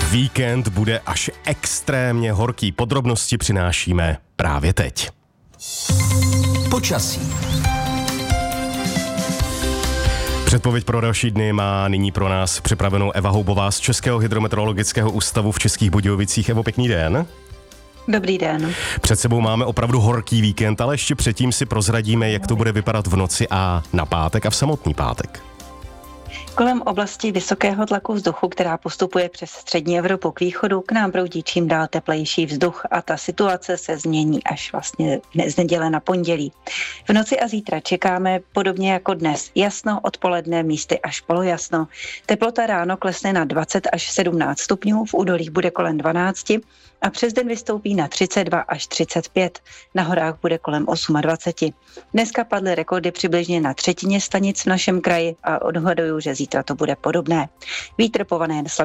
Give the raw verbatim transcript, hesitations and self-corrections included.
Víkend bude až extrémně horký. Podrobnosti přinášíme právě teď. Počasí. Předpověď pro další dny má nyní pro nás připravenou Eva Houbová z Českého hydrometeorologického ústavu v Českých Budějovicích. Evo, pěkný den. Dobrý den. Před sebou máme opravdu horký víkend, ale ještě předtím si prozradíme, jak to bude vypadat v noci a na pátek a v samotný pátek. Kolem oblasti vysokého tlaku vzduchu, která postupuje přes střední Evropu k východu, k nám proudí čím dál teplejší vzduch a ta situace se změní až vlastně z neděle na pondělí. V noci a zítra čekáme podobně jako dnes. Jasno, odpoledne, místy až polojasno. Teplota ráno klesne na dvacet až sedmnáct stupňů, v údolích bude kolem dvanáct a přes den vystoupí na třicet dva až třicet pět. Na horách bude kolem dvacet osm. Dneska padly rekordy přibližně na třetině stanic v našem kraji a odhaduju, že zítra to bude podobné. Vítr pované